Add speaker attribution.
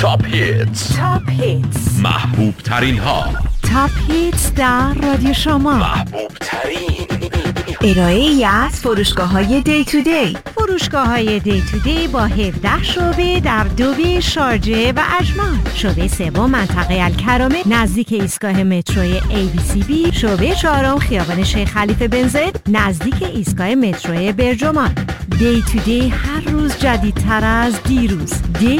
Speaker 1: تاپ هیتز محبوب ترین ها.
Speaker 2: تاپ هیتز در رادیو شما.
Speaker 1: محبوب ترین
Speaker 2: ارائه‌ای از فروشگاه‌های دی تو دی. فروشگاه‌های دی تو دی با 17 شعبه در دوبی، شارجه و اجمان. شعبه سوم منطقه الکرامه نزدیک ایستگاه متروی ABCB. شعبه چهارم خیابان شیخ خلیفه بن زاید نزدیک ایستگاه متروی برجمان. دی تو دی هر روز جدیدتر از دیروز. دی